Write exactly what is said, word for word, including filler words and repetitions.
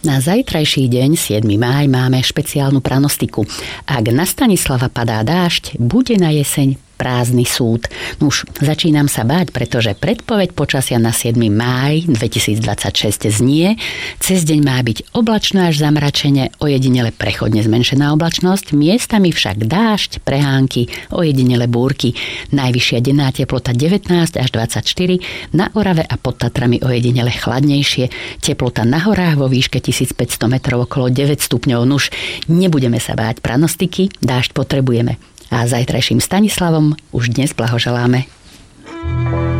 Na zajtrajší deň, siedmy máj, máme špeciálnu pranostiku. Ak na Stanislava padá dážď, bude na jeseň prázdny súd. Nuž, začínam sa báť, pretože predpoveď počasia na siedmy máj dvetisícdvadsaťšesť znie: cez deň má byť oblačno až zamračene, ojedinele prechodne zmenšená oblačnosť, miestami však dážď, prehánky, ojedinele búrky. Najvyššia denná teplota devätnásť až dvadsaťštyri, na Orave a pod Tatrami ojedinele chladnejšie. Teplota na horách vo výške tisícpäťsto metrov okolo deväť stupňov. Nuž, nebudeme sa báť pranostiky, dážď potrebujeme. A zajtrajším Stanislavom už dnes blahoželáme.